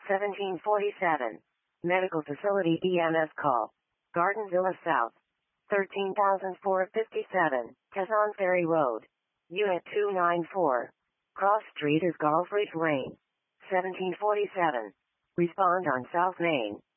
1747. Medical Facility EMS call. Garden Villa South. 13,457. Tesson Ferry Road. Unit 294. Cross Street is Gulf Reach Rain. 1747. Respond on South Main.